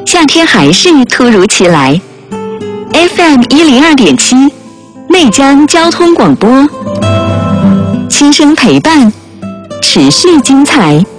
夏天还是突如其来。FM 102.7，内江交通广播，轻声陪伴，持续精彩。